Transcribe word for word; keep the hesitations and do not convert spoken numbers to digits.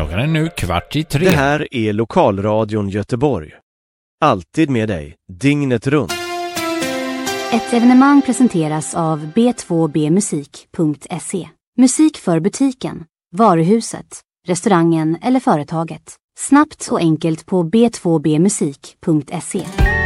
Klockan är nu kvart i tre. Det här är Lokalradion Göteborg. Alltid med dig, dygnet runt. Ett evenemang presenteras av b två b musik punkt se. Musik för butiken, varuhuset, restaurangen eller företaget. Snabbt och enkelt på b två b musik punkt se.